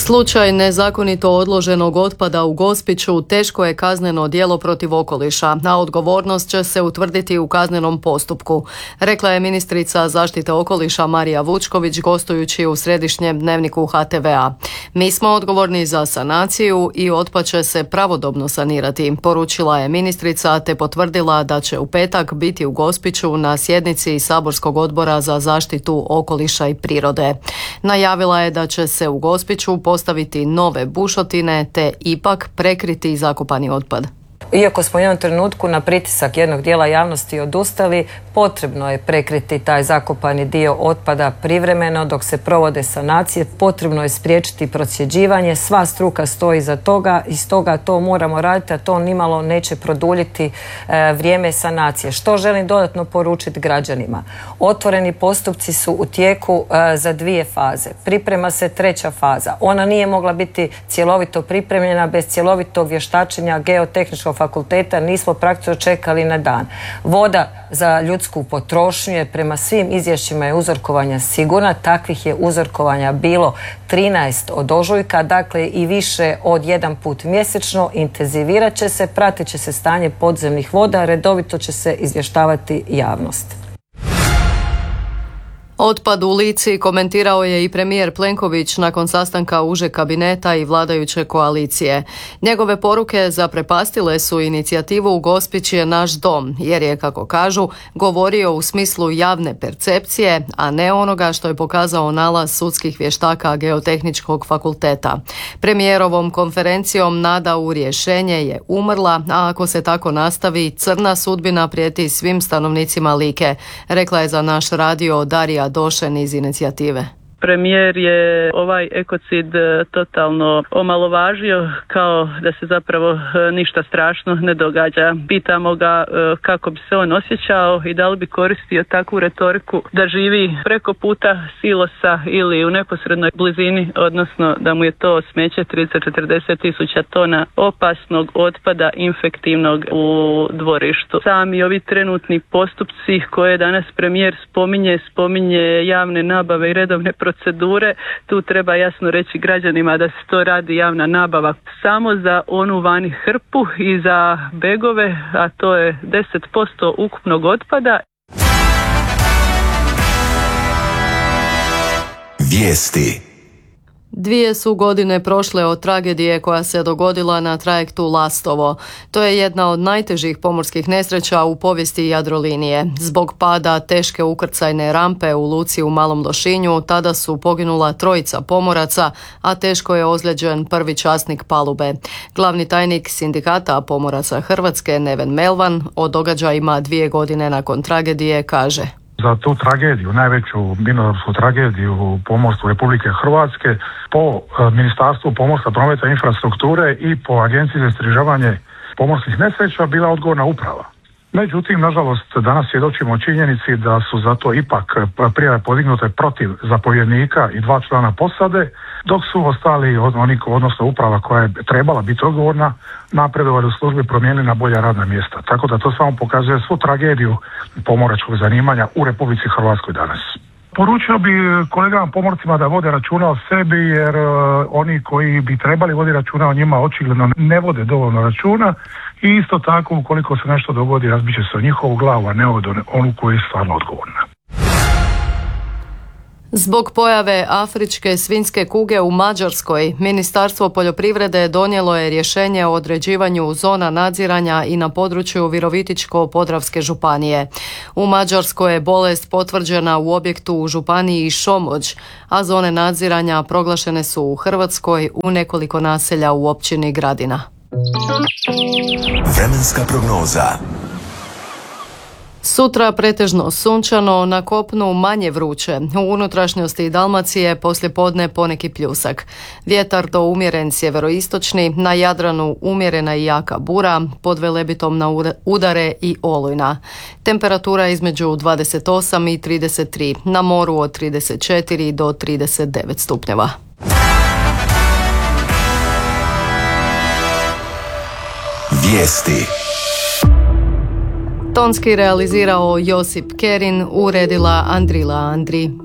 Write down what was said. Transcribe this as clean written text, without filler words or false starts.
Slučaj nezakonito odloženog otpada u Gospiću teško je kazneno djelo protiv okoliša, a odgovornost će se utvrditi u kaznenom postupku, rekla je ministrica zaštite okoliša Marija Vučković gostujući u središnjem dnevniku HTV-a. Mi smo odgovorni za sanaciju i otpad će se pravodobno sanirati, poručila je ministrica te potvrdila da će u petak biti u Gospiću na sjednici Saborskog odbora za zaštitu okoliša i prirode. Najavila je da će se u Gospiću postaviti nove bušotine te ipak prekriti zakopani otpad. Iako smo u jednom trenutku na pritisak jednog dijela javnosti odustali, potrebno je prekriti taj zakopani dio otpada privremeno dok se provode sanacije, potrebno je spriječiti procjeđivanje, sva struka stoji iza toga i stoga to moramo raditi, a to nimalo neće produljiti vrijeme sanacije. Što želim dodatno poručiti građanima? Otvoreni postupci su u tijeku za 2 faze. Priprema se 3. faza. Ona nije mogla biti cjelovito pripremljena bez cjelovitog vještačenja Geotehničkog fakulteta, nismo praktično čekali na dan. Voda za ljudsku potrošnju je prema svim izvješćima je uzorkovanja sigurna, takvih je uzorkovanja bilo 13 od ožujka, dakle i više od 1 put mjesečno, intenzivirat će se, pratit će se stanje podzemnih voda, redovito će se izvještavati javnost. Otpad u Lici komentirao je i premijer Plenković nakon sastanka užeg kabineta i vladajuće koalicije. Njegove poruke zaprepastile su inicijativu Gospić je naš dom, jer je, kako kažu, govorio u smislu javne percepcije, a ne onoga što je pokazao nalaz sudskih vještaka Geotehničkog fakulteta. Premijerovom konferencijom nada u rješenje je umrla, a ako se tako nastavi, crna sudbina prijeti svim stanovnicima Like, rekla je za naš radio Darija Došen iz inicijative. Premijer je ovaj ekocid totalno omalovažio kao da se zapravo ništa strašno ne događa. Pitamo ga kako bi se on osjećao i da li bi koristio takvu retoriku da živi preko puta silosa ili u neposrednoj blizini, odnosno da mu je to smeće 30-40 tisuća tona opasnog otpada infektivnog u dvorištu. Sami ovi trenutni postupci koje danas premijer spominje javne nabave i redovne procedure, tu treba jasno reći građanima da se to radi javna nabava samo za onu vani hrpu i za begove, a to je 10% ukupnog otpada. Vijesti. 2 su godine prošle od tragedije koja se dogodila na trajektu Lastovo. To je jedna od najtežih pomorskih nesreća u povijesti Jadrolinije. Zbog pada teške ukrcajne rampe u luci u Malom Lošinju tada su poginula 3 pomoraca, a teško je ozlijeđen prvi časnik palube. Glavni tajnik Sindikata pomoraca Hrvatske Neven Melvan o događajima 2 godine nakon tragedije kaže: Za tu tragediju, najveću minorsku tragediju u pomorstvu Republike Hrvatske, po Ministarstvu pomorstva, prometa i infrastrukture i po Agenciji za istraživanje pomorskih nesreća bila odgovorna uprava. Međutim, nažalost, danas svjedočimo činjenici da su zato ipak prijave podignute protiv zapovjednika i 2 člana posade, dok su ostali odnosno uprava koja je trebala biti odgovorna napredovali u službi promijenili na bolja radna mjesta. Tako da to samo pokazuje svu tragediju pomoračkog zanimanja u Republici Hrvatskoj danas. Poručio bi kolegama pomorcima da vode računa o sebi, jer oni koji bi trebali voditi računa o njima očigledno ne vode dovoljno računa i isto tako ukoliko se nešto dogodi razbit će se o njihovu glavu, a ne onu koji je stvarno odgovorna. Zbog pojave afričke svinjske kuge u Mađarskoj, Ministarstvo poljoprivrede donijelo je rješenje o određivanju zona nadziranja i na području Virovitičko-podravske županije. U Mađarskoj je bolest potvrđena u objektu u županiji Šomođ, a zone nadziranja proglašene su u Hrvatskoj u nekoliko naselja u općini Gradina. Vremenska prognoza. Sutra pretežno sunčano, na kopnu manje vruće. U unutrašnjosti Dalmacije poslijepodne poneki pljusak. Vjetar do umjeren sjeveroistočni, na Jadranu umjerena i jaka bura, pod Velebitom na udare i olujna. Temperatura između 28 i 33, na moru od 34 do 39 stupnjeva. Vijesti. Tonski realizirao Josip Kerin, uredila Andrila Andri.